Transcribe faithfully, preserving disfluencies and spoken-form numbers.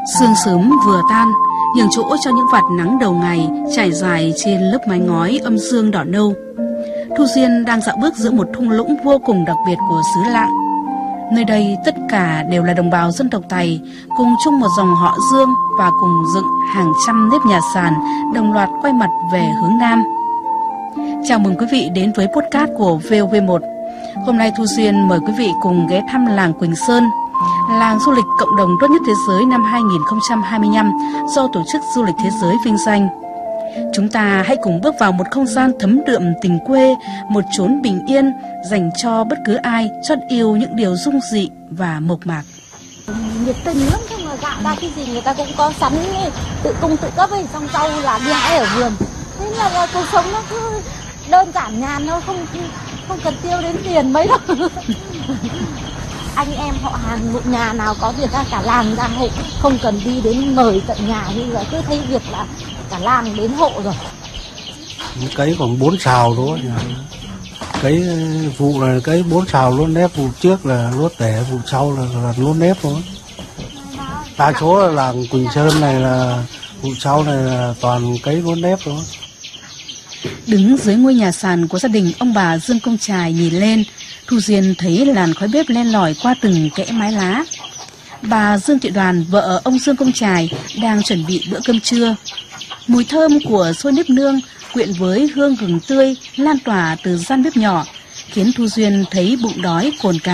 Sương sớm vừa tan, nhường chỗ cho những vạt nắng đầu ngày trải dài trên lớp mái ngói âm dương đỏ nâu. Thu Duyên đang dạo bước giữa một thung lũng vô cùng đặc biệt của xứ Lạng. Nơi đây tất cả đều là đồng bào dân tộc Tày, cùng chung một dòng họ Dương và cùng dựng hàng trăm nếp nhà sàn đồng loạt quay mặt về hướng Nam. Chào mừng quý vị đến với podcast của vê o vê một. Hôm nay Thu Duyên mời quý vị cùng ghé thăm làng Quỳnh Sơn, làng du lịch cộng đồng tốt nhất thế giới năm hai nghìn không trăm hai mươi lăm do Tổ chức Du lịch Thế giới vinh danh. Chúng ta hãy cùng bước vào một không gian thấm đượm tình quê, một chốn bình yên dành cho bất cứ ai chót yêu những điều dung dị và mộc mạc. Nhiệt tình lắm, không mà gạo ra cái gì người ta cũng có sẵn ấy, tự cung tự cấp ấy, xong rau là đi hái ở vườn. Thế là, là cuộc sống nó cứ đơn giản nhàn thôi, không không cần tiêu đến tiền mấy đâu. Anh em họ hàng một nhà nào có việc ra cả làng ra hộ, không cần đi đến mời tận nhà, như là cứ thấy việc là cả làng đến hộ rồi. Cấy còn bốn sào thôi, cấy vụ này cấy bốn sào luôn nếp, vụ trước là lúa tẻ, vụ sau là, là lúa nếp thôi. Đa số là làng Quỳnh Sơn này là vụ sau này là toàn cấy lúa nếp thôi. Đứng dưới ngôi nhà sàn của gia đình ông bà Dương Công Trài nhìn lên, Thu Duyên thấy làn khói bếp len lỏi qua từng kẽ mái lá. Bà Dương Thị Đoàn, vợ ông Dương Công Trài, đang chuẩn bị bữa cơm trưa. Mùi thơm của xôi nếp nương quyện với hương gừng tươi lan tỏa từ gian bếp nhỏ, khiến Thu Duyên thấy bụng đói cồn cào.